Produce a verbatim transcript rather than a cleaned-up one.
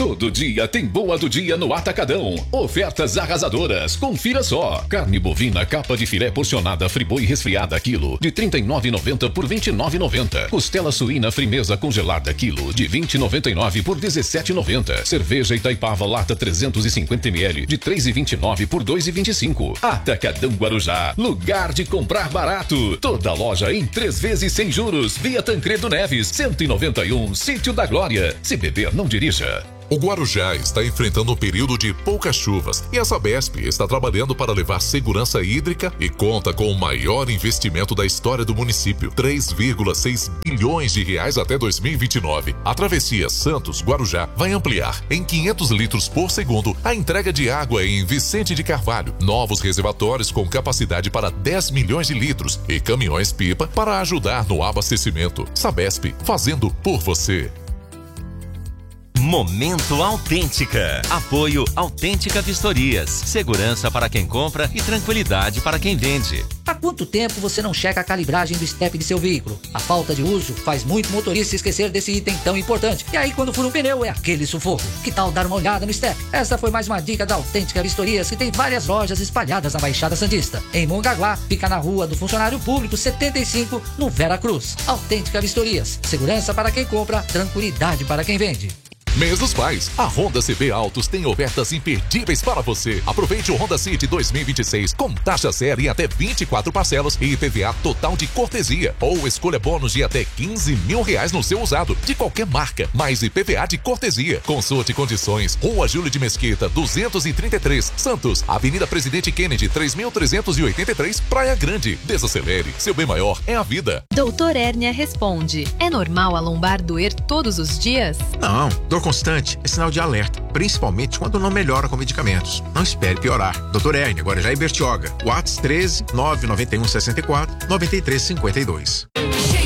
Todo dia tem boa do dia no Atacadão. Ofertas arrasadoras. Confira só. Carne bovina capa de filé porcionada Friboi resfriada quilo de trinta e nove reais e noventa centavos por vinte e nove reais e noventa centavos. Costela suína frimeza congelada quilo de vinte reais e noventa e nove centavos por dezessete reais e noventa centavos. Cerveja Itaipava lata trezentos e cinquenta mililitros de três reais e vinte e nove centavos por dois reais e vinte e cinco centavos. Atacadão Guarujá. Lugar de comprar barato. Toda loja em três vezes sem juros. Via Tancredo Neves cento e noventa e um, Sítio da Glória. Se beber, não dirija. O Guarujá está enfrentando um período de poucas chuvas e a Sabesp está trabalhando para levar segurança hídrica e conta com o maior investimento da história do município, três vírgula seis bilhões de reais até dois mil e vinte e nove. A travessia Santos-Guarujá vai ampliar em quinhentos litros por segundo a entrega de água em Vicente de Carvalho, novos reservatórios com capacidade para dez milhões de litros e caminhões-pipa para ajudar no abastecimento. Sabesp, fazendo por você. Momento Autêntica. Apoio Autêntica Vistorias. Segurança para quem compra e tranquilidade para quem vende. Há quanto tempo você não checa a calibragem do step de seu veículo? A falta de uso faz muito motorista esquecer desse item tão importante. E aí quando fura um pneu é aquele sufoco. Que tal dar uma olhada no step? Essa foi mais uma dica da Autêntica Vistorias, que tem várias lojas espalhadas na Baixada Santista. Em Mongaguá, fica na Rua do Funcionário Público setenta e cinco, no Vera Cruz. Autêntica Vistorias. Segurança para quem compra, tranquilidade para quem vende. Mês dos Pais. A Honda C V Autos tem ofertas imperdíveis para você. Aproveite o Honda City dois mil e vinte e seis com taxa zero em até vinte e quatro parcelas e I P V A total de cortesia. Ou escolha bônus de até quinze mil reais no seu usado, de qualquer marca, mais I P V A de cortesia. Consulte condições. Rua Júlio de Mesquita, duzentos e trinta e três, Santos. Avenida Presidente Kennedy, três mil trezentos e oitenta e três, Praia Grande. Desacelere. Seu bem maior é a vida. Doutor Hérnia responde. É normal a lombar doer todos os dias? Não, dor constante é sinal de alerta, principalmente quando não melhora com medicamentos. Não espere piorar. doutor Hérnia, Guarujá e Bertioga. WhatsApp treze, nove nove um, sessenta e quatro, noventa e três cinquenta e dois.